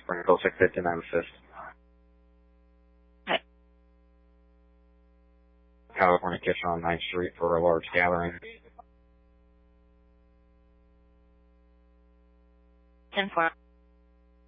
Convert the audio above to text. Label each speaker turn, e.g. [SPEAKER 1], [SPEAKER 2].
[SPEAKER 1] Springfield 650 Nemesis.
[SPEAKER 2] Okay.
[SPEAKER 1] California Kitchen on 9th Street for a large gathering.
[SPEAKER 2] 10-4.